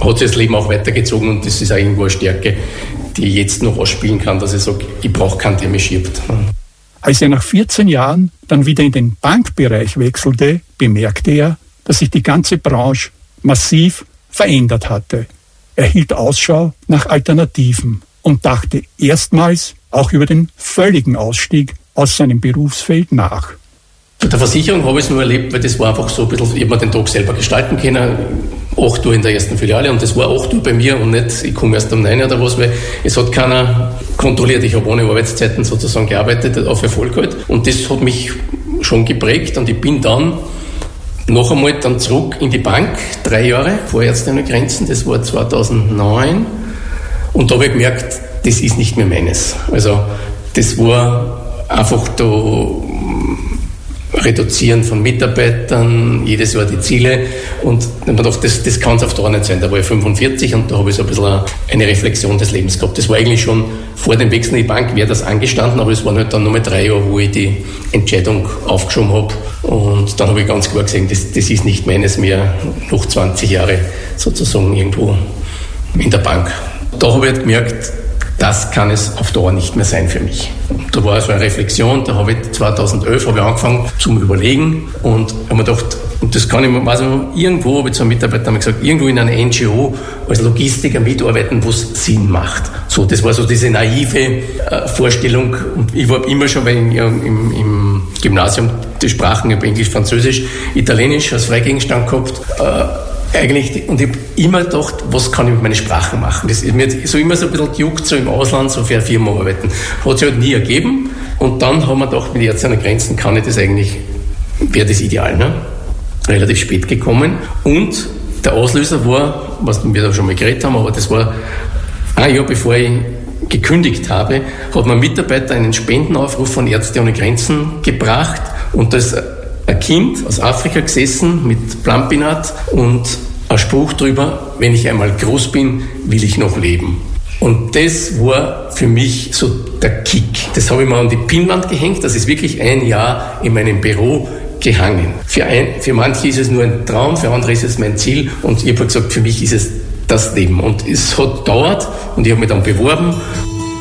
hat sich das Leben auch weitergezogen und das ist auch irgendwo eine Stärke, die ich jetzt noch ausspielen kann, dass ich sage, ich brauche keinen, der mich schiebt. Als er nach 14 Jahren dann wieder in den Bankbereich wechselte, bemerkte er, dass sich die ganze Branche massiv verändert hatte. Er hielt Ausschau nach Alternativen und dachte erstmals auch über den völligen Ausstieg aus seinem Berufsfeld nach. Bei der Versicherung habe ich es nur erlebt, weil das war einfach so ein bisschen, ich habe mir den Tag selber gestalten können, 8 Uhr in der ersten Filiale und das war 8 Uhr bei mir und nicht, ich komme erst um 9 oder was, weil es hat keiner kontrolliert. Ich habe ohne Arbeitszeiten sozusagen gearbeitet, auf Erfolg halt und das hat mich schon geprägt und ich bin dann noch einmal dann zurück in die Bank, 3 Jahre vor Ärzte ohne Grenzen, das war 2009 und da habe ich gemerkt, das ist nicht mehr meines. Also das war einfach da Reduzieren von Mitarbeitern, jedes Jahr die Ziele und ich habe mir gedacht, das kann es auf Dauer nicht sein. Da war ich 45 und da habe ich so ein bisschen eine Reflexion des Lebens gehabt. Das war eigentlich schon vor dem Wechsel in die Bank, wäre das angestanden, aber es waren halt dann nochmal 3 Jahre, wo ich die Entscheidung aufgeschoben habe und dann habe ich ganz klar gesehen, das ist nicht meines mehr, noch 20 Jahre sozusagen irgendwo in der Bank. Da habe ich halt gemerkt, das kann es auf Dauer nicht mehr sein für mich. Da war so eine Reflexion, da habe ich 2011 angefangen zum Überlegen und habe mir gedacht, und das kann ich, weiß ich noch, irgendwo habe ich zu einem Mitarbeiter gesagt, irgendwo in einer NGO als Logistiker mitarbeiten, wo es Sinn macht. So, das war so diese naive Vorstellung und ich war immer schon, weil ich im Gymnasium die Sprachen, ich habe Englisch, Französisch, Italienisch als Freigegenstand gehabt, eigentlich, und ich habe immer gedacht, was kann ich mit meinen Sprachen machen? Das ist mir so immer so ein bisschen gejuckt, so im Ausland, so für eine Firma arbeiten. Hat sich halt nie ergeben. Und dann haben wir gedacht, mit Ärzte ohne Grenzen kann ich das eigentlich, wäre das ideal, ne? Relativ spät gekommen. Und der Auslöser war, was wir da schon mal geredet haben, aber das war ein Jahr bevor ich gekündigt habe, hat mein Mitarbeiter einen Spendenaufruf von Ärzte ohne Grenzen gebracht und das ein Kind aus Afrika gesessen mit Plumpinat und ein Spruch drüber, wenn ich einmal groß bin, will ich noch leben. Und das war für mich so der Kick. Das habe ich mir an die Pinnwand gehängt, das ist wirklich 1 Jahr in meinem Büro gehangen. Für manche ist es nur ein Traum, für andere ist es mein Ziel und ich habe gesagt, für mich ist es das Leben. Und es hat gedauert und ich habe mich dann beworben